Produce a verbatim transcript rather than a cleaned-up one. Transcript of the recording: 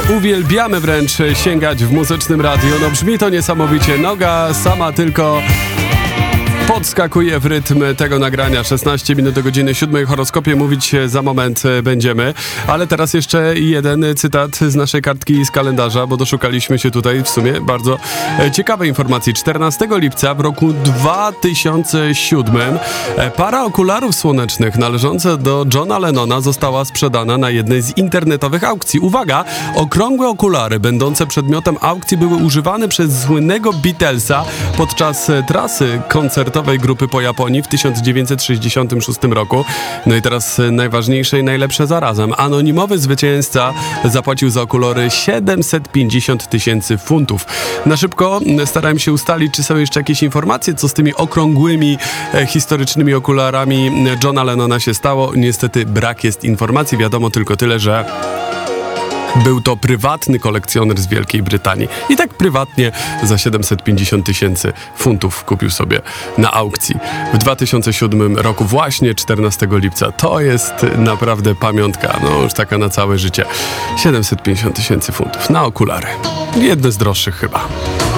Uwielbiamy wręcz sięgać w muzycznym radiu. No brzmi to niesamowicie. Noga sama tylko podskakuje w rytm tego nagrania. szesnaście minut do godziny siódmej. Horoskopie mówić za moment będziemy. Ale teraz jeszcze jeden cytat z naszej kartki z kalendarza, bo doszukaliśmy się tutaj w sumie bardzo ciekawej informacji. czternastego lipca w roku dwa tysiące siódmym para okularów słonecznych należąca do Johna Lennona została sprzedana na jednej z internetowych aukcji. Uwaga! Okrągłe okulary będące przedmiotem aukcji były używane przez słynnego Beatlesa podczas trasy koncertowej grupy po Japonii w tysiąc dziewięćset sześćdziesiątym szóstym roku. No i teraz najważniejsze i najlepsze zarazem. Anonimowy zwycięzca zapłacił za okulary siedemset pięćdziesiąt tysięcy funtów. Na szybko starałem się ustalić, czy są jeszcze jakieś informacje, co z tymi okrągłymi, e, historycznymi okularami Johna Lennona się stało. Niestety brak jest informacji. Wiadomo tylko tyle, że był to prywatny kolekcjoner z Wielkiej Brytanii. I tak prywatnie za siedemset pięćdziesiąt tysięcy funtów kupił sobie na aukcji w dwa tysiące siódmym roku, właśnie czternastego lipca. To jest naprawdę pamiątka, no już taka na całe życie. siedemset pięćdziesiąt tysięcy funtów na okulary. Jedne z droższych chyba.